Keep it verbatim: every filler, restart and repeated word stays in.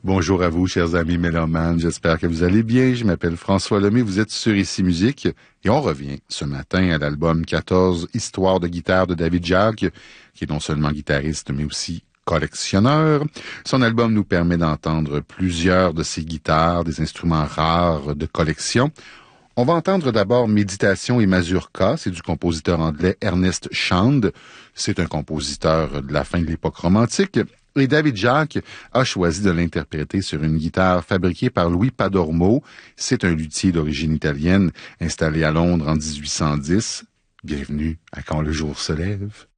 Bonjour à vous, chers amis mélomanes. J'espère que vous allez bien. Je m'appelle François Lemay. Vous êtes sur Ici Musique. Et on revient ce matin à l'album quatorze, Histoire de guitare de David Jacques, qui est non seulement guitariste, mais aussi collectionneur. Son album nous permet d'entendre plusieurs de ses guitares, des instruments rares de collection. On va entendre d'abord Méditation et Mazurka, c'est du compositeur anglais Ernest Shand. C'est un compositeur de la fin de l'époque romantique. Et David Jacques a choisi de l'interpréter sur une guitare fabriquée par Louis Padormo. C'est un luthier d'origine italienne installé à Londres en dix-huit cent dix. Bienvenue à Quand le jour se lève.